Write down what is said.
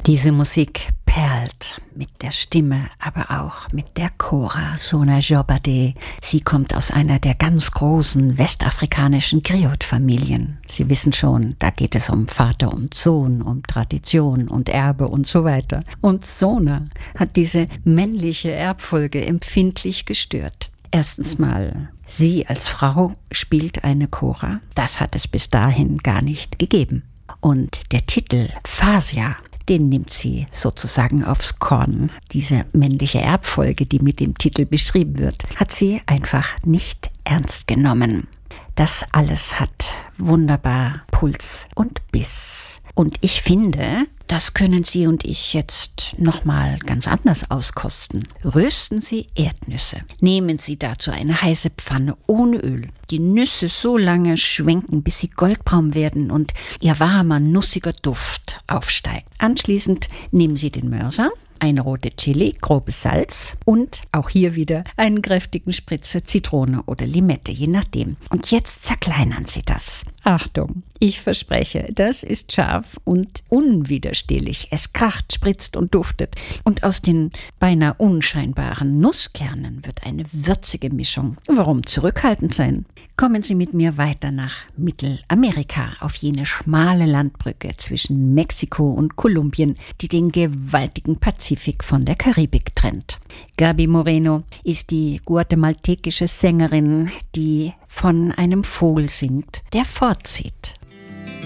Diese Musik perlt mit der Stimme, aber auch mit der Kora Sona Jobbadeh. Sie kommt aus einer der ganz großen westafrikanischen Griot-Familien. Sie wissen schon, da geht es um Vater und Sohn, um Tradition und Erbe und so weiter. Und Sona hat diese männliche Erbfolge empfindlich gestört. Erstens mal, sie als Frau spielt eine Kora. Das hat es bis dahin gar nicht gegeben. Und der Titel Fasia, den nimmt sie sozusagen aufs Korn. Diese männliche Erbfolge, die mit dem Titel beschrieben wird, hat sie einfach nicht ernst genommen. Das alles hat wunderbar Puls und Biss. Und ich finde, das können Sie und ich jetzt nochmal ganz anders auskosten. Rösten Sie Erdnüsse. Nehmen Sie dazu eine heiße Pfanne ohne Öl. Die Nüsse so lange schwenken, bis sie goldbraun werden und ihr warmer, nussiger Duft aufsteigt. Anschließend nehmen Sie den Mörser, eine rote Chili, grobes Salz und auch hier wieder einen kräftigen Spritzer Zitrone oder Limette, je nachdem. Und jetzt zerkleinern Sie das. Achtung, ich verspreche, das ist scharf und unwiderstehlich. Es kracht, spritzt und duftet. Und aus den beinahe unscheinbaren Nusskernen wird eine würzige Mischung. Warum zurückhaltend sein? Kommen Sie mit mir weiter nach Mittelamerika, auf jene schmale Landbrücke zwischen Mexiko und Kolumbien, die den gewaltigen Pazifik von der Karibik trennt. Gaby Moreno ist die guatemaltekische Sängerin, die von einem Vogel singt, der fortzieht.